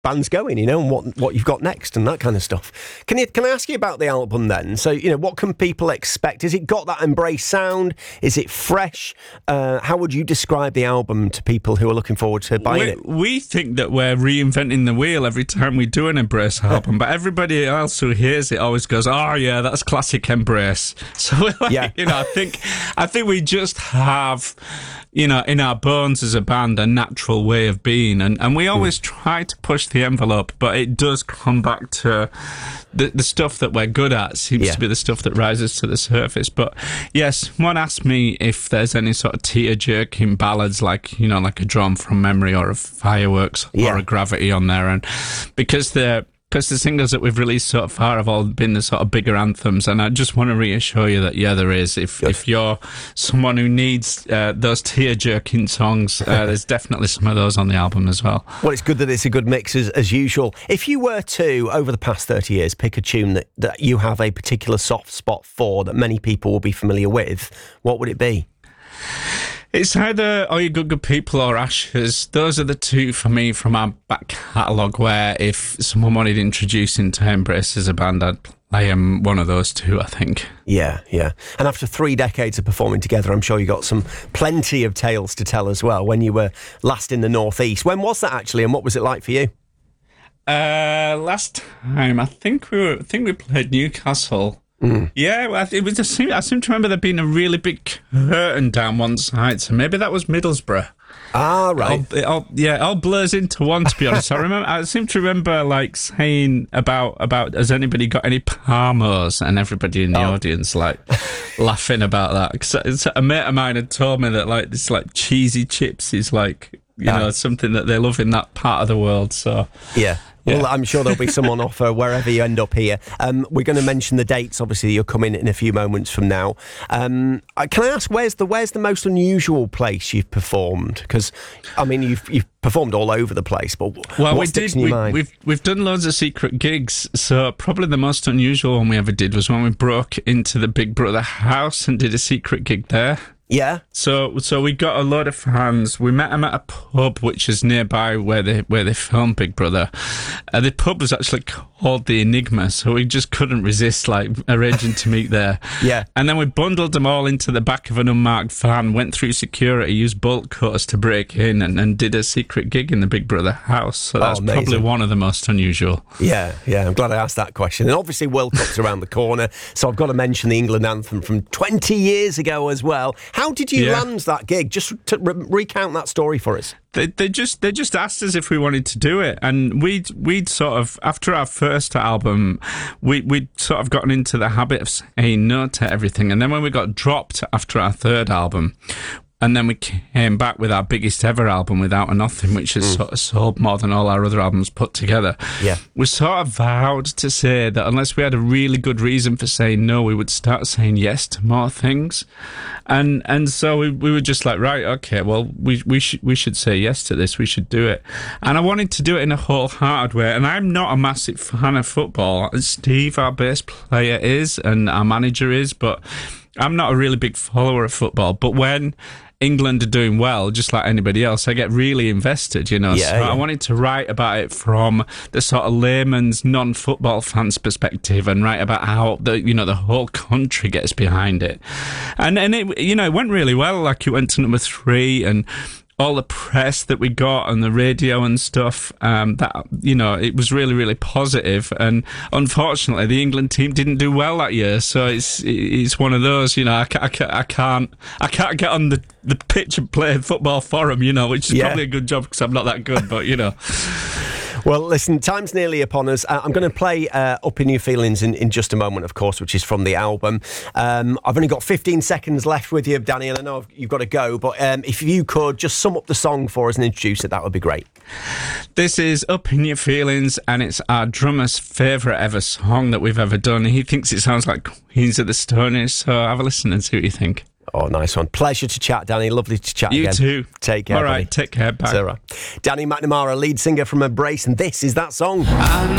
band's going, and what you've got next and that kind of stuff. Can I ask you about the album then? So, what can people expect? Has it got that Embrace sound? Is it fresh? How would you describe the album to people who are looking forward to buying it? We think that we're reinventing the wheel every time we do an Embrace album, but everybody else who hears it always goes, "Oh yeah, that's classic Embrace." So I think we just have, in our bones as a band, a natural way of being, and we always try to push the envelope, but it does come back to the stuff that we're good at seems to be the stuff that rises to the surface. But yes, one asked me if there's any sort of tear-jerking ballads like a Drawn from Memory or a Fireworks or a Gravity on there, and because the singles that we've released so far have all been the sort of bigger anthems, and I just want to reassure you that there is. If you're someone who needs those tear-jerking songs, there's definitely some of those on the album as well. Well, it's good that it's a good mix as usual. If you were to, over the past 30 years, pick a tune that you have a particular soft spot for that many people will be familiar with, what would it be? It's either All You Good People or Ashes. Those are the two for me from our back catalogue, where if someone wanted introducing to Embrace as a band, I'd play one of those two, I think. Yeah. And after 3 decades of performing together, I'm sure you got plenty of tales to tell as well when you were last in the Northeast. When was that actually, and what was it like for you? Last time, I think we played Newcastle. Yeah, well, I seem to remember there being a really big curtain down one side, so maybe that was Middlesbrough. Ah, right. It all blurs into one, to be honest. I seem to remember saying about has anybody got any Parmos, and everybody in the audience laughing about that. Because a mate of mine had told me that this cheesy chips is something that they love in that part of the world. So yeah. Well, I'm sure there'll be some on offer wherever you end up here. We're going to mention the dates. Obviously, you're coming in a few moments from now. Can I ask, where's the most unusual place you've performed? Because, you've performed all over the place, but what sticks in your mind? We've done loads of secret gigs, so probably the most unusual one we ever did was when we broke into the Big Brother house and did a secret gig there. Yeah. So we got a load of fans. We met them at a pub which is nearby where they filmed Big Brother. The pub was actually called the Enigma, so we just couldn't resist arranging to meet there. Yeah. And then we bundled them all into the back of an unmarked van, went through security, used bolt cutters to break in, and did a secret gig in the Big Brother house. So that's probably one of the most unusual. Yeah. I'm glad I asked that question. And obviously World Cup's around the corner, so I've got to mention the England anthem from 20 years ago as well. How did you land that gig? Just to recount that story for us. They just asked us if we wanted to do it, and we'd sort of, after our first album, we'd sort of gotten into the habit of saying no to everything, and then when we got dropped after our third album, and then we came back with our biggest ever album, Without a Nothing, which has sort of sold more than all our other albums put together. Yeah. We sort of vowed to say that unless we had a really good reason for saying no, we would start saying yes to more things. And so we were just like, right, okay, well, we should say yes to this. We should do it. And I wanted to do it in a wholehearted way. And I'm not a massive fan of football. Steve, our bass player, is, and our manager is, but I'm not a really big follower of football. But when England are doing well, just like anybody else, I get really invested, I wanted to write about it from the sort of layman's non-football fans perspective, and write about how the whole country gets behind it. And it went really well. It went to number 3, and all the press that we got on the radio and stuff, it was really, really positive. And unfortunately, the England team didn't do well that year. So it's one of those, I can't get on the pitch and play football for them, which is probably a good job because I'm not that good, but Well, listen, time's nearly upon us. I'm going to play Up In Your Feelings in just a moment, of course, which is from the album. I've only got 15 seconds left with you, Danny, and I know you've got to go, but if you could just sum up the song for us and introduce it, that would be great. This is Up In Your Feelings, and it's our drummer's favourite ever song that we've ever done. He thinks it sounds like Queens of the Stone Age, so have a listen and see what you think. Oh, nice one. Pleasure to chat, Danny. Lovely to chat again. You too. Take care, all right, buddy. take care. Bye. Sarah. Danny McNamara, lead singer from Embrace, and this is that song.